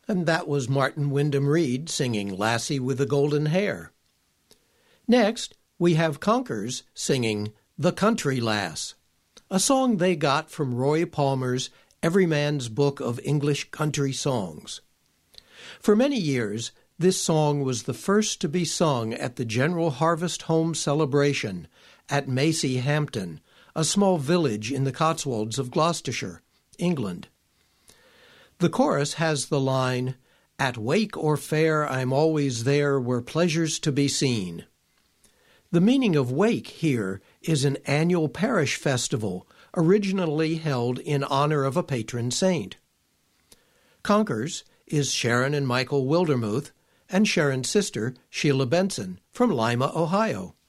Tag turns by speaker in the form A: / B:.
A: And that was Martin Wyndham Reed singing Lassie with the Golden Hair. Next, we have Conkers singing The Country Lass, a song they got from Roy Palmer's Every Man's Book of English Country Songs. For many years, this song was the first to be sung at the General Harvest Home celebration at Macy Hampton, a small village in the Cotswolds of Gloucestershire, England. The chorus has the line, "At wake or fair I'm always there where pleasure's to be seen." The meaning of wake here is an annual parish festival originally held in honor of a patron saint. Conkers is Sharon and Michael Wildermuth and Sharon's sister, Sheila Benson, from Lima, Ohio.